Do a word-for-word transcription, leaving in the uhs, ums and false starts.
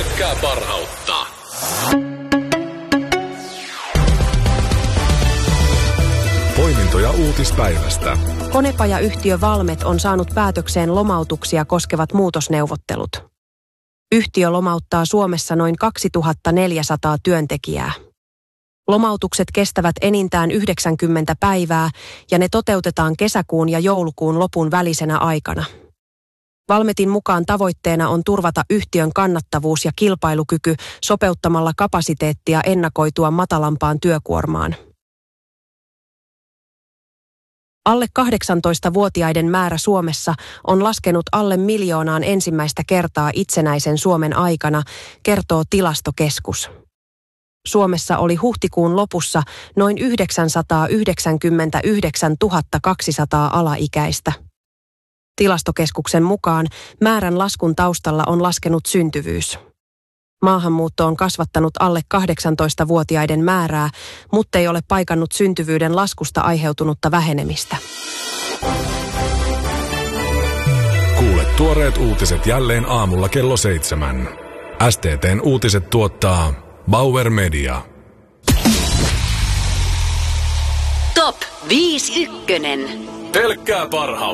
Pelkkää parhautta. Poimintoja uutispäivästä. Konepajayhtiö Valmet on saanut päätökseen lomautuksia koskevat muutosneuvottelut. Yhtiö lomauttaa Suomessa noin kaksituhattaneljäsataa työntekijää. Lomautukset kestävät enintään yhdeksänkymmentä päivää ja ne toteutetaan kesäkuun ja joulukuun lopun välisenä aikana. Valmetin mukaan tavoitteena on turvata yhtiön kannattavuus ja kilpailukyky sopeuttamalla kapasiteettia ennakoitua matalampaan työkuormaan. Alle kahdeksantoistavuotiaiden määrä Suomessa on laskenut alle miljoonaan ensimmäistä kertaa itsenäisen Suomen aikana, kertoo Tilastokeskus. Suomessa oli huhtikuun lopussa noin yhdeksänsataayhdeksänkymmentäyhdeksäntuhatta kaksisataa alaikäistä. Tilastokeskuksen mukaan määrän laskun taustalla on laskenut syntyvyys. Maahanmuutto on kasvattanut alle kahdeksantoistavuotiaiden määrää, mutta ei ole paikannut syntyvyyden laskusta aiheutunutta vähenemistä. Kuule tuoreet uutiset jälleen aamulla kello seitsemän. S T T:n uutiset tuottaa Bauer Media. Top viisi ykkönen. Pelkkää parhautta.